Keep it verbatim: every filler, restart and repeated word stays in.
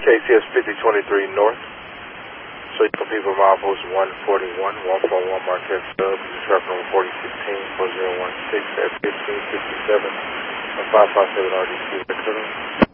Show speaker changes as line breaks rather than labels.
K C S fifty twenty-three North. So you can people milepost one forty-one, one forty-one Marquez Sub, traffic number forty sixteen, four zero one six at fifteen fifty-seven, and five five seven R D C.